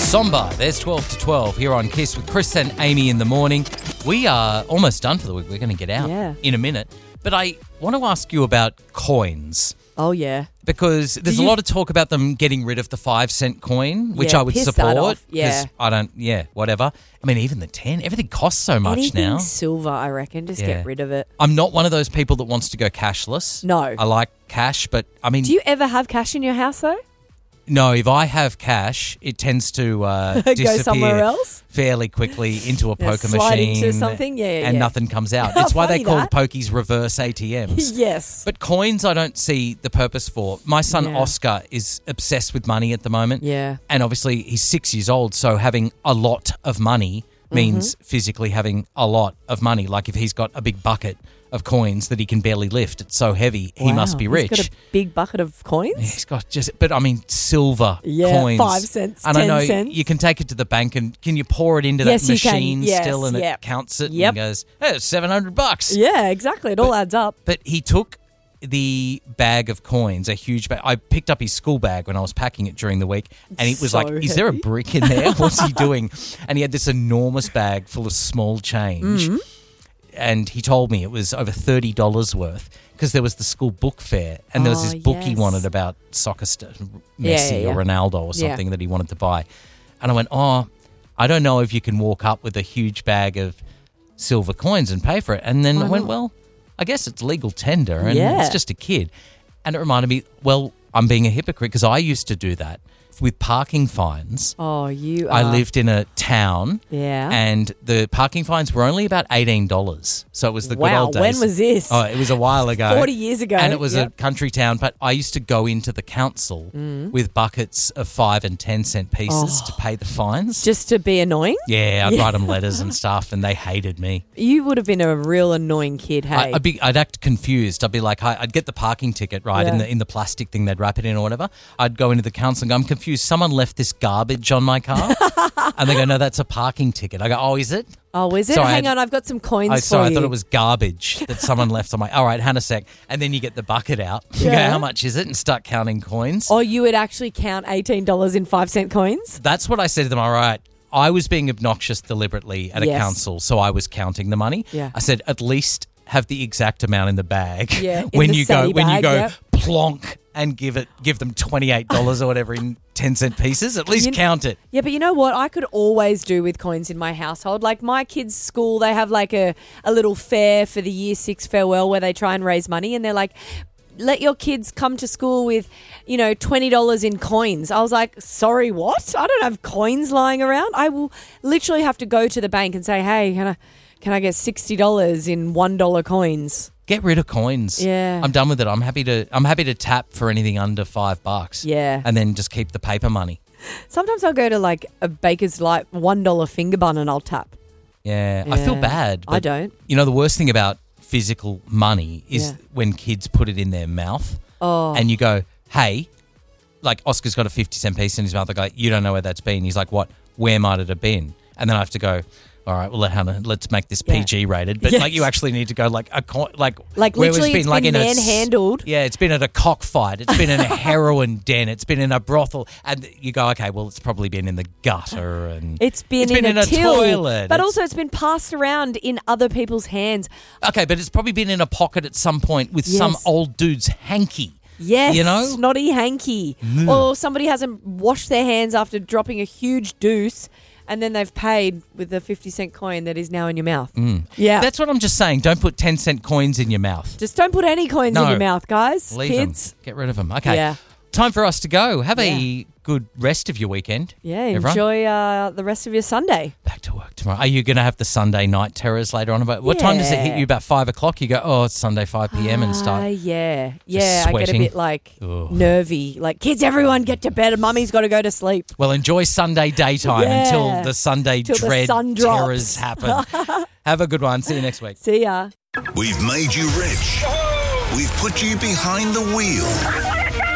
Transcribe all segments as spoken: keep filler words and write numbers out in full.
Somber. There's twelve to twelve here on Kiss with Chris and Amy in the morning. We are almost done for the week. We're going to get out Yeah. in a minute. But I want to ask you about coins. Oh, yeah. Because there's you- a lot of talk about them getting rid of the five cent coin, which Yeah, I would piss that support. off. Yeah. 'cause I don't, yeah, whatever. I mean, even the ten, everything costs so much Anything now. silver, I reckon. Just Yeah. get rid of it. I'm not one of those people that wants to go cashless. No. I like cash, but I mean, Do you ever have cash in your house, though? no, if I have cash, it tends to uh, Go disappear somewhere else? fairly quickly into a Yeah, poker slide machine. into something? Yeah, yeah, and yeah. nothing comes out. It's why they Funny call that. pokies reverse A T Ms. Yes. But coins, I don't see the purpose for. My son Yeah. Oscar is obsessed with money at the moment. Yeah. And obviously he's six years old, so having a lot of money means Mm-hmm. physically having a lot of money. Like if he's got a big bucket of coins that he can barely lift, it's so heavy, he must Wow, be rich. He's got a big bucket of coins? He's got just, but I mean, silver Yeah, coins. five cents, And I ten know cents. you can take it to the bank and can you pour it into Yes, that you can. machine Yes, still and yep. it counts it Yep. and goes, hey, it's seven hundred bucks. Yeah, exactly. It all adds up. But he took the bag of coins, a huge bag. I picked up his school bag when I was packing it during the week, and it was So like, is there a heavy. brick in there? What's he doing? And he had this enormous bag full of small change. Mm-hmm. And he told me it was over thirty dollars worth because there was the school book fair and there was Oh, this book he yes. wanted about soccer stuff, Yeah, Messi yeah, or yeah. Ronaldo or Yeah. something that he wanted to buy. And I went, oh, I don't know if you can walk up with a huge bag of silver coins and pay for it. And then I Why went, not? well, I guess it's legal tender and Yeah. it's just a kid. And it reminded me, well, I'm being a hypocrite because I used to do that with parking fines. Oh, you I are. lived in a town Yeah. and the parking fines were only about eighteen dollars. So it was the good Wow, old days. when was this? Oh, it was a while ago. forty years ago. And it was Yep. a country town, but I used to go into the council with buckets of five and ten cent pieces Oh. to pay the fines. Just to be annoying? yeah, I'd Yeah. write them letters and stuff and they hated me. You would have been a real annoying kid, hey? I, I'd be, I'd act confused. I'd be like, I- I'd get the parking ticket right in Yeah. the in the plastic thing they'd wrap it in or whatever. I'd go into the council and go, I'm confused. Someone left this garbage on my car, and they go, no, that's a parking ticket. I go, oh, is it? oh, is it? So I Hang had- on, I've got some coins Oh, for sorry, I you. thought it was garbage that someone left on my. All right, hang a sec, and then you get the bucket out. You go, Yeah. how much is it, and start counting coins. Or you would actually count eighteen dollars in five cent coins? That's what I said to them. All right. I was being obnoxious deliberately at a Yes. council, so I was counting the money. Yeah. I said, at least have the exact amount in the bag. Yeah, in when the you go, sadie when you bag, go yep. plonk and give it, give them twenty eight dollars or whatever in ten cent pieces. At least You- count it. Yeah, but you know what? I could always do with coins in my household. Like my kids' school, they have like a, a little fair for the year six farewell where they try and raise money, and they're like, let your kids come to school with, you know, twenty dollars in coins. I was like, sorry, what? I don't have coins lying around. I will literally have to go to the bank and say, hey, can I, can I get sixty dollars in one dollar coins? Get rid of coins. Yeah. I'm done with it. I'm happy to. I'm happy to tap for anything under five bucks. Yeah. and then just keep the paper money. Sometimes I'll go to like a baker's like one dollar finger bun and I'll tap. Yeah, I feel Yeah. bad. I but don't. You know, the worst thing about physical money is Yeah. when kids put it in their mouth Oh. and you go, hey, like Oscar's got a fifty cent piece in his mouth. I go, you don't know where that's been. He's like, what? Where might it have been? And then I have to go, all right, well, let Hannah, let's make this Yeah. P G rated. But Yes. like you actually need to go like a coin, like Like where literally it's been in a s- manhandled. Yeah, it's been at a cockfight. It's been in a heroin den. It's been in a brothel. And you go, okay, well, it's probably been in the gutter and It's been, It's in, been a in a till, toilet. but It's- also it's been passed around in other people's hands. okay, but it's probably been in a pocket at some point with some Yes. old dude's hanky. Yes, You know? snotty hanky. Or somebody hasn't washed their hands after dropping a huge deuce, and then they've paid with the fifty cent coin that is now in your mouth. Yeah. That's what I'm just saying. Don't put ten cent coins in your mouth. Just don't put any coins in No. your mouth, guys. Leave Kids. them. Get rid of them. Okay. Yeah. Time for us to go. Have a Yeah. good rest of your weekend. Yeah, everyone. enjoy uh, the rest of your Sunday. Back to work tomorrow. Are you going to have the Sunday night terrors later on? About what time does it hit Yeah. you? About five o'clock. You go, oh, it's Sunday five p m and Ah, start. yeah. Yeah, I get a sweating. bit like Ugh. nervy. Like, kids, everyone get to bed and mummy's got to go to sleep. Well, enjoy Sunday daytime Yeah. until the Sunday Till the dread sun drops. terrors happen. Have a good one. See you next week. See ya. We've made you rich. We've put you behind the wheel.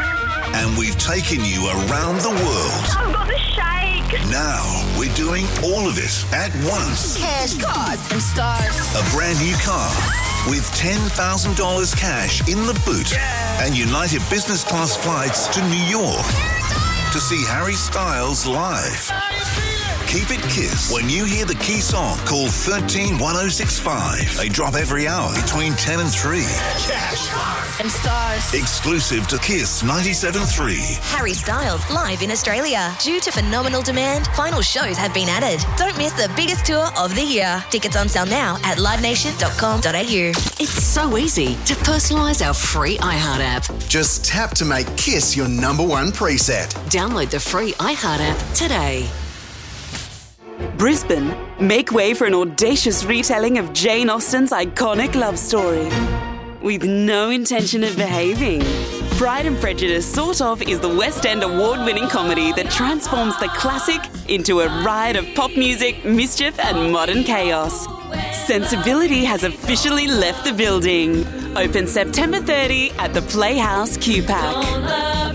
And we've taken you around the world. I've got the shake. Now we're doing all of it at once. Cash, cars, and stars. A brand new car with ten thousand dollars cash in the boot and United Business Class flights to New York. to see Harry Styles live. Keep it Kiss when you hear the key song. Call thirteen one oh six five. They drop every hour between ten and three. Cash and stars. Exclusive to Kiss ninety-seven point three. Harry Styles live in Australia. Due to phenomenal demand, final shows have been added. Don't miss the biggest tour of the year. Tickets on sale now at live nation dot com dot a u. It's so easy to personalise our free iHeart app. Just tap to make Kiss your number one preset. Download the free iHeart app today. Brisbane, make way for an audacious retelling of Jane Austen's iconic love story. With no intention of behaving. Pride and Prejudice Sort Of is the West End award-winning comedy that transforms the classic into a riot of pop music, mischief and modern chaos. Sensibility has officially left the building. Open September thirtieth at the Playhouse Q PAC.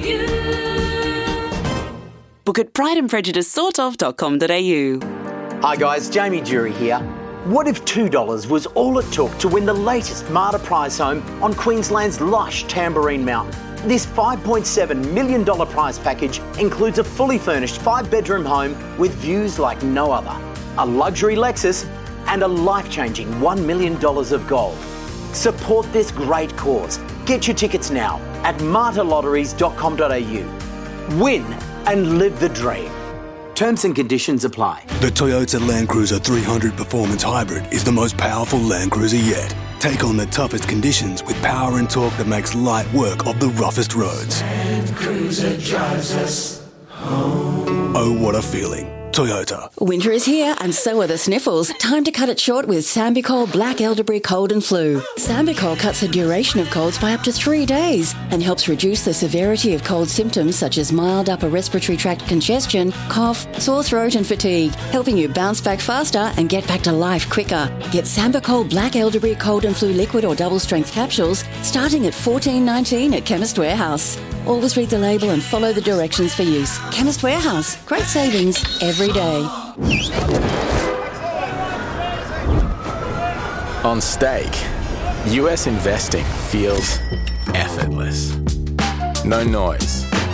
Book at pride and prejudice sort of dot com dot a u. Hi guys, Jamie Jury here. What if two dollars was all it took to win the latest Marta prize home on Queensland's lush Tamborine Mountain? This five point seven million dollars prize package includes a fully furnished five-bedroom home with views like no other, a luxury Lexus and a life-changing one million dollars of gold. Support this great cause. Get your tickets now at marta lotteries dot com dot a u. Win and live the dream. Terms and conditions apply. The Toyota Land Cruiser three hundred Performance Hybrid is the most powerful Land Cruiser yet. Take on the toughest conditions with power and torque that makes light work of the roughest roads. Land Cruiser drives us home. Oh, what a feeling. Toyota. Winter is here and so are the sniffles. Time to cut it short with Sambicol Black Elderberry Cold and Flu. Sambicol cuts the duration of colds by up to three days and helps reduce the severity of cold symptoms such as mild upper respiratory tract congestion, cough, sore throat and fatigue, helping you bounce back faster and get back to life quicker. Get Sambicol Black Elderberry Cold and Flu liquid or double strength capsules starting at fourteen nineteen at Chemist Warehouse. Always read the label and follow the directions for use. Chemist Warehouse. Great savings every day. On stake, U S investing feels effortless. No noise,